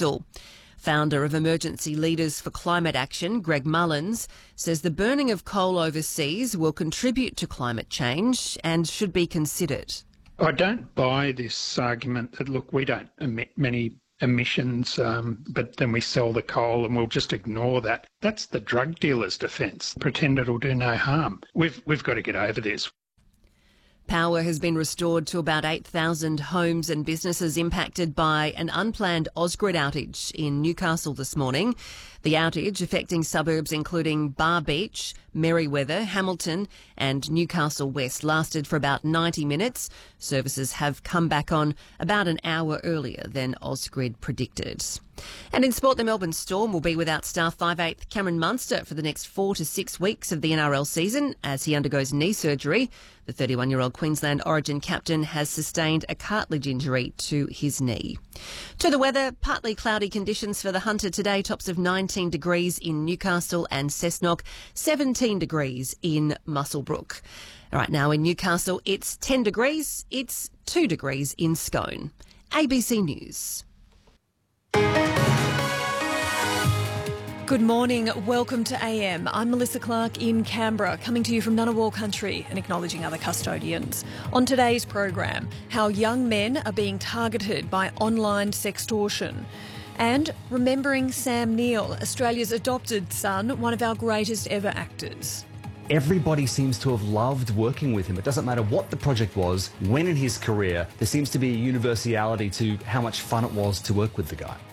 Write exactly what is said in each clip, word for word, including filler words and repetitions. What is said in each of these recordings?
proposal. Founder of Emergency Leaders for Climate Action, Greg Mullins, says the burning of coal overseas will contribute to climate change and should be considered. I don't buy this argument that, look, we don't emit many emissions, um, but then we sell the coal and we'll just ignore that. That's the drug dealer's defence. Pretend it'll do no harm. We've, we've got to get over this. Power has been restored to about eight thousand homes and businesses impacted by an unplanned Ausgrid outage in Newcastle this morning. The outage affecting suburbs including Bar Beach, Merriweather, Hamilton and Newcastle West lasted for about ninety minutes. Services have come back on about an hour earlier than Ausgrid predicted. And in sport, the Melbourne Storm will be without star five eighth Cameron Munster for the next four to six weeks of the N R L season as he undergoes knee surgery. The thirty-one-year-old Queensland Origin captain has sustained a cartilage injury to his knee. To the weather, partly cloudy conditions for the Hunter today, tops of nineteen degrees in Newcastle and Cessnock, seventeen degrees in Muswellbrook. All right, now in Newcastle, it's ten degrees, it's two degrees in Scone. A B C News. Good morning. Welcome to A M. I'm Melissa Clark in Canberra, coming to you from Ngunnawal country and acknowledging other custodians. On today's program, how young men are being targeted by online sextortion. And remembering Sam Neill, Australia's adopted son, one of our greatest ever actors. Everybody seems to have loved working with him. It doesn't matter what the project was, when in his career, there seems to be a universality to how much fun it was to work with the guy.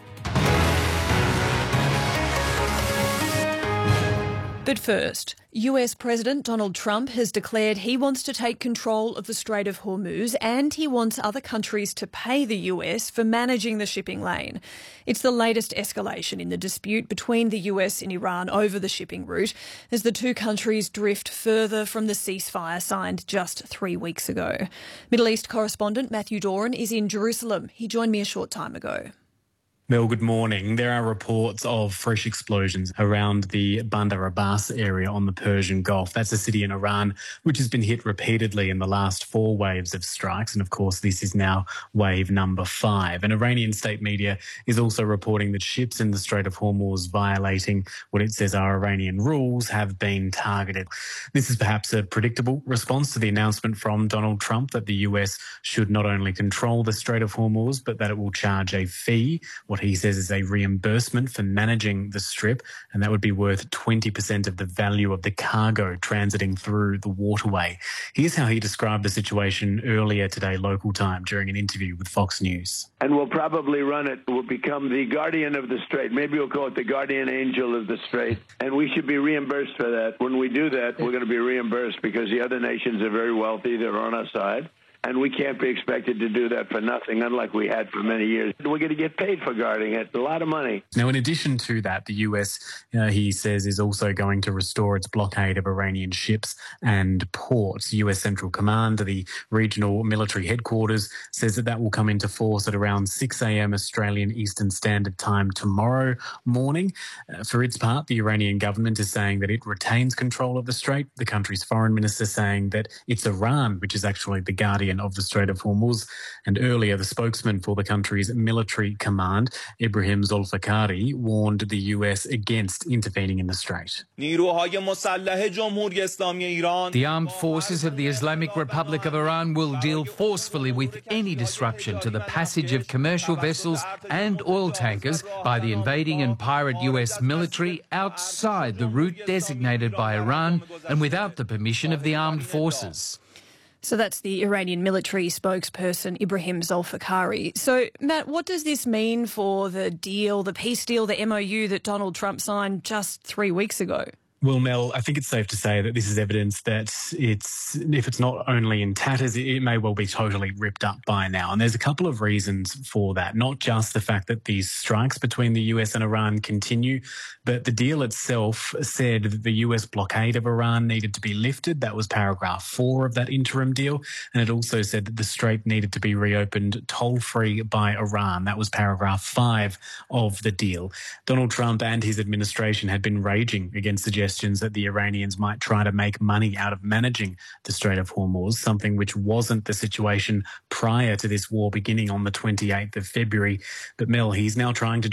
But first, U S President Donald Trump has declared he wants to take control of the Strait of Hormuz and he wants other countries to pay the U S for managing the shipping lane. It's the latest escalation in the dispute between the U S and Iran over the shipping route as the two countries drift further from the ceasefire signed just three weeks ago. Middle East correspondent Matthew Doran is in Jerusalem. He joined me a short time ago. Mel, good morning. There are reports of fresh explosions around the Bandar Abbas area on the Persian Gulf. That's a city in Iran which has been hit repeatedly in the last four waves of strikes. And of course, this is now wave number five. And Iranian state media is also reporting that ships in the Strait of Hormuz violating what it says are Iranian rules have been targeted. This is perhaps a predictable response to the announcement from Donald Trump that the U S should not only control the Strait of Hormuz, but that it will charge a fee, what he says is a reimbursement for managing the strip, and that would be worth twenty percent of the value of the cargo transiting through the waterway. Here's how he described the situation earlier today, local time, during an interview with Fox News. And we'll probably run it, we'll become the guardian of the strait. Maybe we'll call it the guardian angel of the strait, and we should be reimbursed for that. When we do that, we're going to be reimbursed because the other nations are very wealthy, they're on our side. And we can't be expected to do that for nothing, unlike we had for many years. We're going to get paid for guarding it, a lot of money. Now, in addition to that, the U S, uh, he says, is also going to restore its blockade of Iranian ships and ports. U S Central Command, the regional military headquarters, says that that will come into force at around six a.m. Australian Eastern Standard Time tomorrow morning. Uh, for its part, the Iranian government is saying that it retains control of the strait. The country's foreign minister saying that it's Iran which is actually the guardian of the Strait of Hormuz. And earlier, the spokesman for the country's military command, Ibrahim Zolfakari, warned the U S against intervening in the strait. The armed forces of the Islamic Republic of Iran will deal forcefully with any disruption to the passage of commercial vessels and oil tankers by the invading and pirate U S military outside the route designated by Iran and without the permission of the armed forces. So that's the Iranian military spokesperson, Ibrahim Zolfakari. So, Matt, what does this mean for the deal, the peace deal, the M O U that Donald Trump signed just three weeks ago? Well, Mel, I think it's safe to say that this is evidence that it's, if it's not only in tatters, it may well be totally ripped up by now. And there's a couple of reasons for that, not just the fact that these strikes between the U S and Iran continue, but the deal itself said that the U S blockade of Iran needed to be lifted. That was paragraph four of that interim deal. And it also said that the strait needed to be reopened toll-free by Iran. That was paragraph five of the deal. Donald Trump and his administration had been raging against suggestions that the Iranians might try to make money out of managing the Strait of Hormuz, something which wasn't the situation prior to this war beginning on the twenty-eighth of February. But Mel, he's now trying to